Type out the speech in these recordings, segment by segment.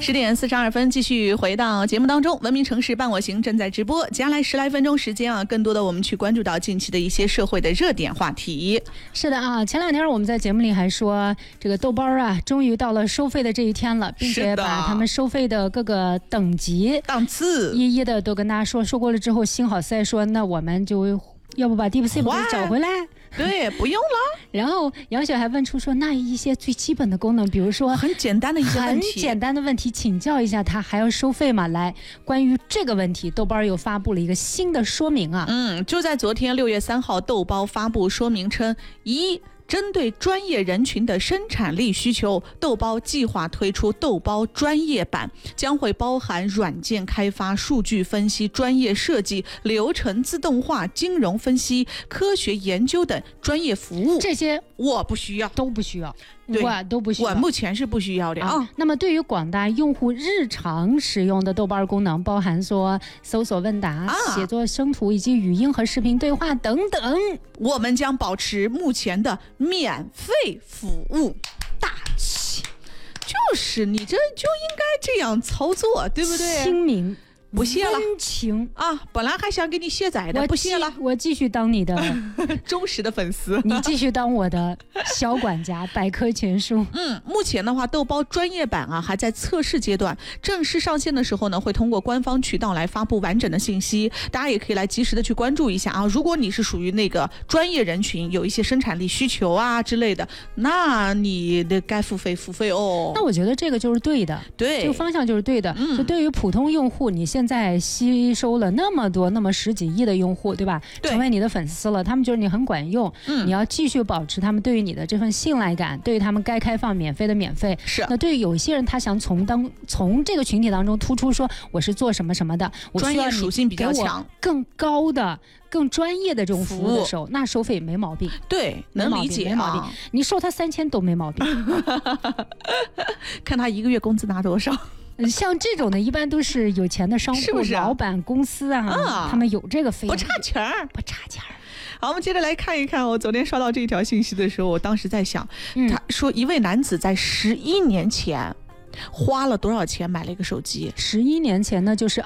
10:42，继续回到节目当中。文明城市伴我行正在直播，接下来10来分钟时间啊，更多的我们去关注到近期的一些社会的热点话题。 是的啊，前2天我们在节目里还说，这个豆包啊，终于到了收费的这一天了，并且把他们收费的各个等级、 档次一一的都跟大家说过了之后，幸好赛说，那我们就要不把 DeepSeek 给找回来？ 对，不用了。 然后杨雪还问出说，那一些最基本的功能，比如说很简单的一些问题， 很简单的问题，请教一下他还要收费吗？来，关于这个问题，豆包又发布了一个新的说明啊。 就在昨天6月3号，豆包发布说明称，针对专业人群的生产力需求，豆包计划推出豆包专业版，将会包含软件开发、数据分析、专业设计、流程自动化、金融分析、科学研究等专业服务。 这些我不需要， 都不需要。 我都不需要， 我目前是不需要的啊。 那么对于广大用户日常使用的豆包功能，包含说搜索问答、写作生图以及语音和视频对话等等， 我们将保持目前的免费服务。大气，就是你这就应该这样操作，对不对？ 亲民。 不谢了， 温情啊！本来还想给你卸载的，不谢了。 我继续当你的忠实的粉丝， 你继续当我的小管家，百科全书。 目前的话，豆包专业版啊还在测试阶段，正式上线的时候呢，会通过官方渠道来发布完整的信息，大家也可以来及时的去关注一下啊。如果你是属于那个专业人群，有一些生产力需求啊之类的，那你的该付费哦。 那我觉得这个就是对的， 对， 这个方向就是对的。就对于普通用户，你现在吸收了那么多那么10几亿的用户，对吧？成为你的粉丝了，他们觉得你很管用，你要继续保持他们对于你的这份信赖感，对于他们该开放免费的免费。 是。 那对于有一些人，他想从这个群体当中突出说我是做什么什么的，我需要属性比较强、 更高的、更专业的这种服务的时候，那收费没毛病。 对，能理解， 没毛病。你收他3000都没毛病。 看他1个月工资拿多少。 像这种的，一般都是有钱的商户、老板、公司啊，他们有这个费用， 不差钱儿。好，我们接着来看一看。我昨天刷到这条信息的时候，我当时在想，他说一位男子在11年前花了多少钱买了一个手机 ？11年前呢，就是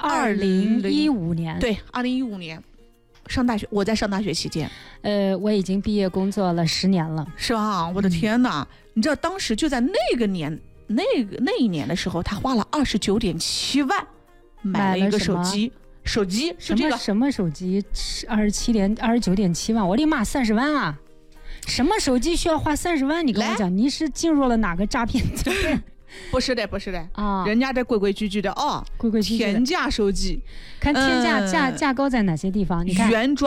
2015年。 对，2015年上大学，我在上大学期间。 我已经毕业工作了10年了， 是吧？我的天哪！你知道当时就在那一年的时候，他花了29.7万买了一个手机，是这个什么手机？29.7万，我的妈，30万啊！什么手机需要花30万？你跟我讲，你是进入了哪个诈骗罪？ 不是的啊，人家这规规矩矩的哦， 规矩的天价手机， 看天价价高在哪些地方？你看原装。